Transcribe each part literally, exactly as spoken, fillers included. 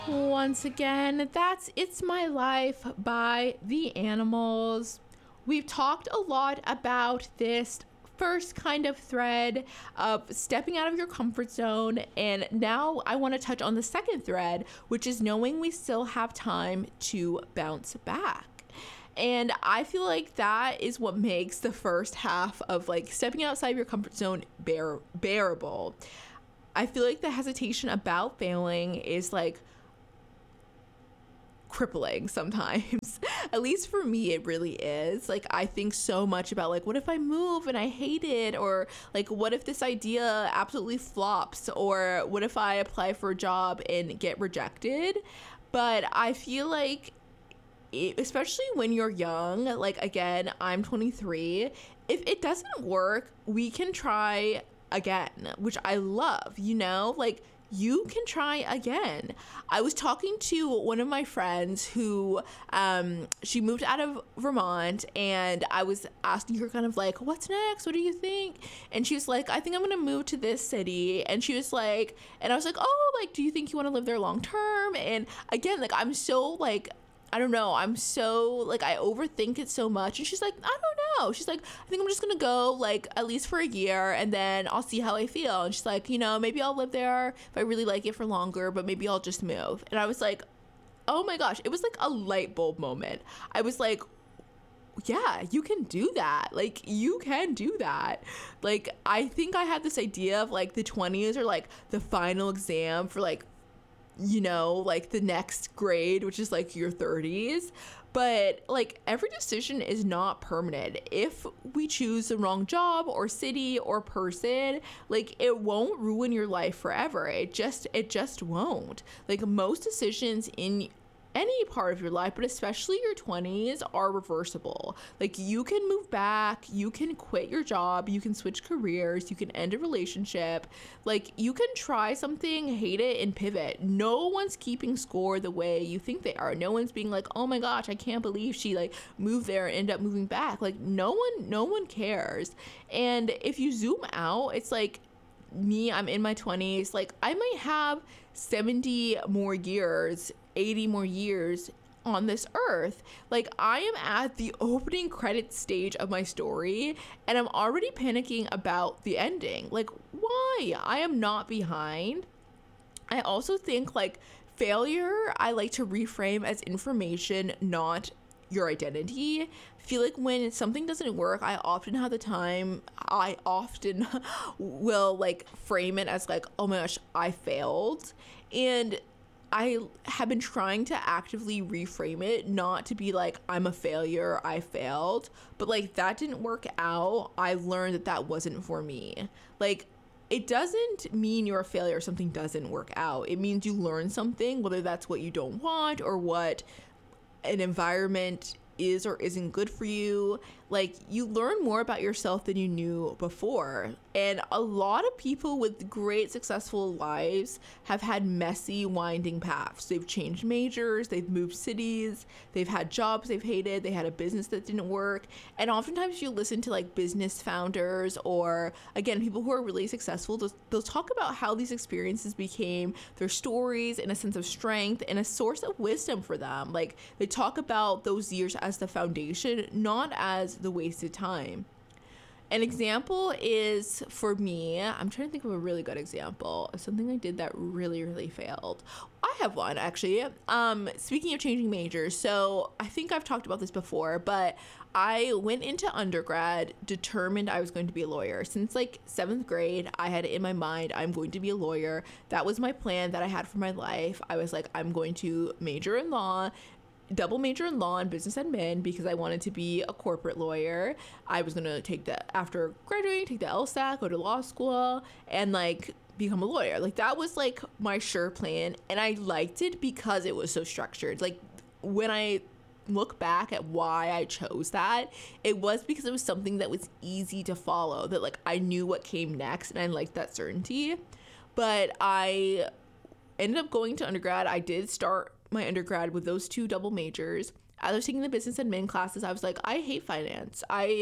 Once again, that's It's My Life by The Animals. We've talked a lot about this first kind of thread of stepping out of your comfort zone, and now I want to touch on the second thread, which is knowing we still have time to bounce back. And I feel like that is what makes the first half of like stepping outside your comfort zone bear- bearable. I feel like the hesitation about failing is like crippling sometimes. At least for me, it really is. Like, I think so much about like, what if I move and I hate it? Or like, what if this idea absolutely flops? Or what if I apply for a job and get rejected? But I feel like it, especially when you're young, like again, I'm twenty-three. If it doesn't work, we can try again, which I love, you know, like you can try again. I was talking to one of my friends who, um, she moved out of Vermont, and I was asking her kind of like, what's next? What do you think? And she was like, I think I'm going to move to this city. And she was like, and I was like, oh, like, do you think you want to live there long term? And again, like, I'm so like, I don't know. I'm so like, I overthink it so much. And she's like, I don't know. She's like, I think I'm just going to go like at least for a year and then I'll see how I feel. And she's like, you know, maybe I'll live there if I really like it for longer, but maybe I'll just move. And I was like, oh my gosh, it was like a light bulb moment. I was like, yeah, you can do that. Like, you can do that. Like, I think I had this idea of like the twenties or like the final exam for like, you know, like the next grade, which is like your thirties. But like every decision is not permanent. If we choose the wrong job or city or person, like it won't ruin your life forever. It just it just won't. Like most decisions in any part of your life, but especially your twenties, are reversible. Like you can move back, you can quit your job, you can switch careers, you can end a relationship. Like you can try something, hate it, and pivot. No one's keeping score the way you think they are. No one's being like, oh my gosh, I can't believe she like moved there and ended up moving back. Like no one no one cares. And if you zoom out, it's like me, I'm in my twenties, like I might have seventy more years, eighty more years on this earth. Like I am at the opening credit stage of my story and I'm already panicking about the ending. Like why? I am not behind. I also think like failure, I like to reframe as information, not your identity. I feel like when something doesn't work, I often have the time, I often will like frame it as like, oh my gosh, I failed. And I have been trying to actively reframe it, not to be like, I'm a failure, I failed, but like that didn't work out. I learned that that wasn't for me. Like, it doesn't mean you're a failure if something doesn't work out. It means you learn something, whether that's what you don't want or what an environment is or isn't good for you. Like you learn more about yourself than you knew before. And a lot of people with great successful lives have had messy winding paths. They've changed majors, they've moved cities, they've had jobs they've hated, they had a business that didn't work. And oftentimes you listen to like business founders or again people who are really successful, they'll, they'll talk about how these experiences became their stories and a sense of strength and a source of wisdom for them. Like they talk about those years as the foundation, not as the wasted time. An example is for me, I'm trying to think of a really good example of something I did that really, really failed. I have one actually. Um, speaking of changing majors, so I think I've talked about this before, but I went into undergrad determined I was going to be a lawyer. Since like seventh grade, I had it in my mind, I'm going to be a lawyer. That was my plan that I had for my life. I was like, I'm going to major in law, double major in law and business admin because I wanted to be a corporate lawyer. I was going to take the, after graduating, take the LSAT, go to law school, and like become a lawyer. Like that was like my sure plan. And I liked it because it was so structured. Like when I look back at why I chose that, it was because it was something that was easy to follow, that like I knew what came next and I liked that certainty. But I ended up going to undergrad. I did start my undergrad with those two double majors. As I was taking the business admin classes, I was like, I hate finance. I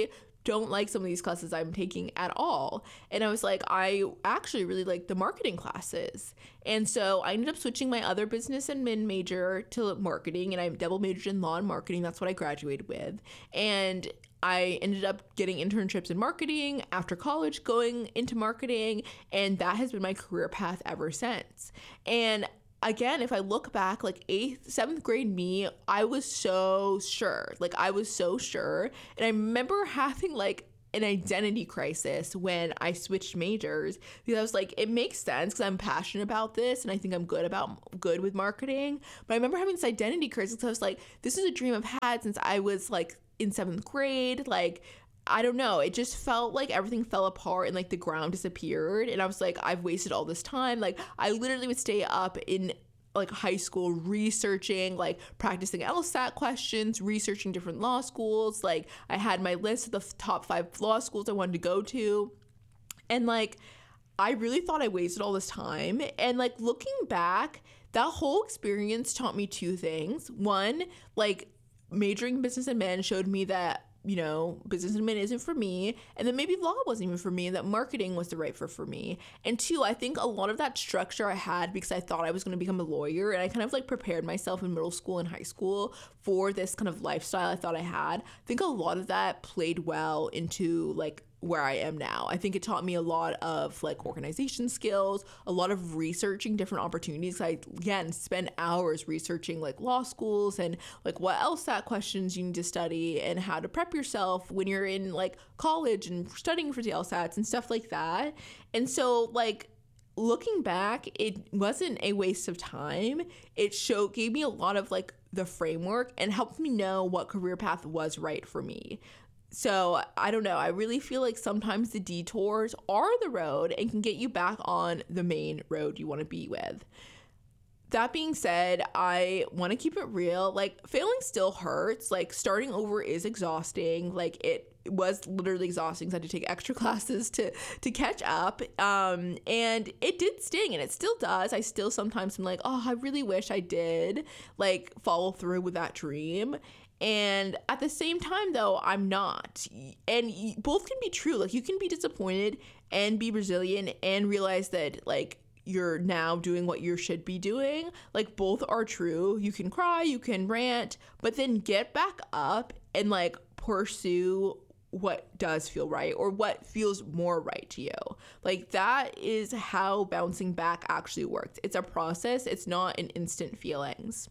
don't like some of these classes I'm taking at all. And I was like, I actually really like the marketing classes. And so I ended up switching my other business admin major to marketing, and I double majored in law and marketing. That's what I graduated with. And I ended up getting internships in marketing after college, going into marketing, and that has been my career path ever since. And again, if I look back, like eighth, seventh grade me, I was so sure. Like I was so sure. And I remember having like an identity crisis when I switched majors, because I was like, it makes sense because I'm passionate about this and I think I'm good about good with marketing. But I remember having this identity crisis because I was like, this is a dream I've had since I was like in seventh grade. Like, I don't know, it just felt like everything fell apart and like the ground disappeared. And I was like, I've wasted all this time. Like I literally would stay up in like high school researching, like practicing LSAT questions, researching different law schools. Like I had my list of the f- top five law schools I wanted to go to. And like, I really thought I wasted all this time. And like looking back, that whole experience taught me two things. One, like majoring in business admin showed me that, you know, business admin isn't for me, and then maybe law wasn't even for me, and that marketing was the right fit for me. And two, I think a lot of that structure I had because I thought I was going to become a lawyer, and I kind of like prepared myself in middle school and high school for this kind of lifestyle I thought I had. I think a lot of that played well into like where I am now. I think it taught me a lot of like organization skills, a lot of researching different opportunities. I again spend hours researching like law schools and like what LSAT questions you need to study and how to prep yourself when you're in like college and studying for the LSATs and stuff like that. And so like looking back, it wasn't a waste of time. It showed gave me a lot of like the framework and helped me know what career path was right for me. So I don't know. I really feel like sometimes the detours are the road and can get you back on the main road you want to be with. That being said, I want to keep it real. Like failing still hurts. Like starting over is exhausting. Like it was literally exhausting. So I had to take extra classes to to catch up. Um, and it did sting, and it still does. I still sometimes am like, oh, I really wish I did like follow through with that dream. And at the same time, though, I'm not. And both can be true. Like, you can be disappointed and be resilient and realize that, like, you're now doing what you should be doing. Like, both are true. You can cry, you can rant, but then get back up and, like, pursue what does feel right or what feels more right to you. Like, that is how bouncing back actually works. It's a process. It's not an instant feelings.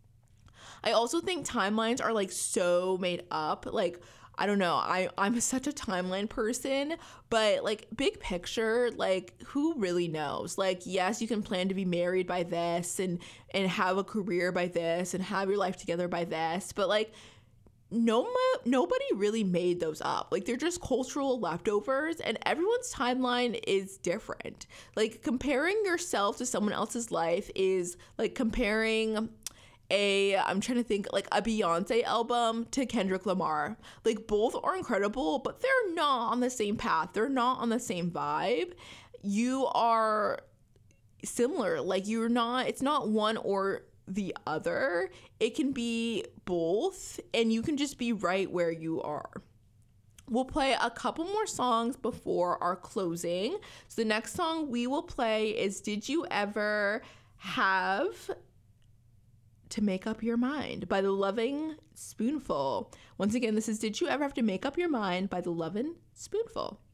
I also think timelines are like so made up. Like, I don't know, I, I'm such a timeline person, but like big picture, like who really knows? Like, yes, you can plan to be married by this and, and have a career by this and have your life together by this, but like no, nobody really made those up. Like they're just cultural leftovers, and everyone's timeline is different. Like comparing yourself to someone else's life is like comparing a I'm trying to think like a Beyonce album to Kendrick Lamar. Like both are incredible, but they're not on the same path. They're not on the same vibe. You are similar. Like you're not, it's not one or the other. It can be both, and you can just be right where you are. We'll play a couple more songs before our closing. So the next song we will play is Did You Ever Have to Make Up Your Mind by The Lovin' Spoonful. Once again, this is Did You Ever Have to Make Up Your Mind by The Lovin' Spoonful.